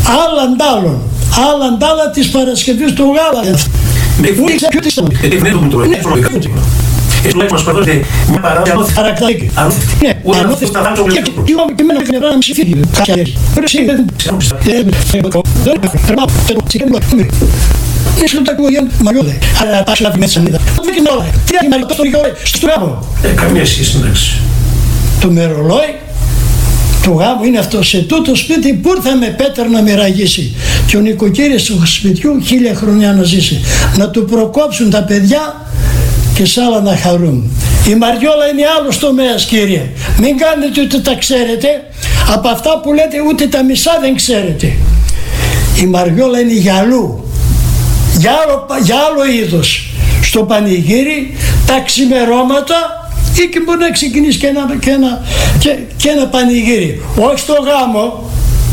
άλλα της Παρασκευής του Γάλα. Βούληξε ποιο της μας παραδόθηκε μια παράδοση αρακταϊκή. Ναι, ανώθη στα δάνεια και εμένα και να μην συμφύγει. Ήσουν τα κουγένια μαγιώδε. Αλλά τα σλάβη μέσα νίδα. Δεν είναι όλα. Τι έχει μαγιώδε στο ρηγόε, στο γάμο. Καμία σχέση εντάξει. Το μερολόι του γάμου είναι αυτό. Σε τούτο σπίτι που ήρθαμε Πέτρο να μοιραγήσει. Και ο νοικοκύρης του σπιτιού 1000 χρονιά να ζήσει. Να του προκόψουν τα παιδιά και σ' άλλα να χαρούν. Η Μαριόλα είναι άλλος τομέας, κύριε. Μην κάνετε ούτε τα ξέρετε. Από αυτά που λέτε ούτε τα μισά δεν ξέρετε. Η Μαριόλα είναι για αλλού. Για άλλο είδος. Στο πανηγύρι, τα ξημερώματα ή και μπορεί να ξεκινήσει και ένα πανηγύρι. Όχι στο γάμο.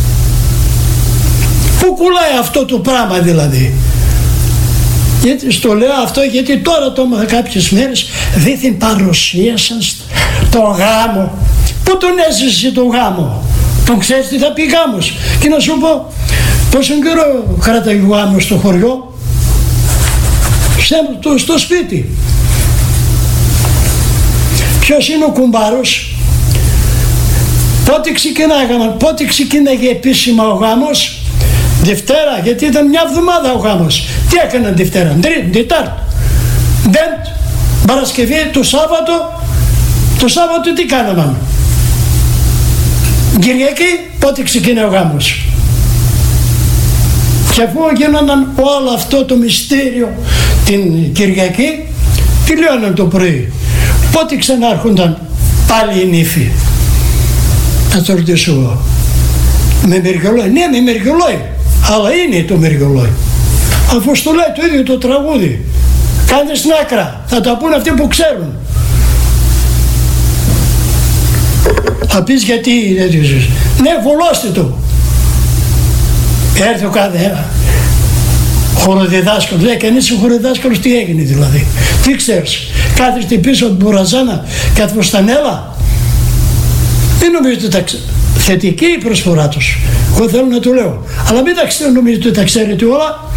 Πού κουλάει αυτό το πράγμα δηλαδή. Γιατί στο λέω αυτό γιατί τώρα το έμαθα κάποιες μέρες δήθεν παρουσίασαν το γάμο. Πού τον έζησε το γάμο. Τον ξέρεις τι θα πει γάμος. Και να σου πω πόσο καιρό κράταγε ο γάμος στο χωριό. Στο σπίτι. Ποιος είναι ο κουμπάρος. Πότε ξεκίναγε επίσημα ο γάμος. Δευτέρα, γιατί ήταν μια εβδομάδα ο γάμος. Τι έκαναν Δευτέρα, Τρίτη, Τετάρτη, Πέμπτη, Παρασκευή, το Σάββατο τι κάναμε. Κυριακή, πότε ξεκίνησε ο γάμος. Και αφού γίνονταν όλο αυτό το μυστήριο την Κυριακή, τελειώναν το πρωί. Πότε ξανάρχονταν πάλι οι νύφοι. Να το ρωτήσω εγώ. Με μυριολόι. Ναι, με μυριολόι. Αλλά είναι το μυριολόι. Αφού στο λέει το ίδιο το τραγούδι. Κάντε στην άκρα. Θα τα πούν αυτοί που ξέρουν. Θα πεις γιατί δεν το ζεις. Ναι, βολώστε το. Έρθει ο κάθε χοροδιδάσκαλος. Λέει κανείς ο χοροδιδάσκαλος τι έγινε δηλαδή. Τι ξέρεις. Κάθεστε πίσω από την μπουραζάνα και αθμοστανέλα. Μην νομίζετε θετική η προσφορά τους. Εγώ θέλω να το λέω. Αλλά μην νομίζετε ότι τα ξέρετε όλα.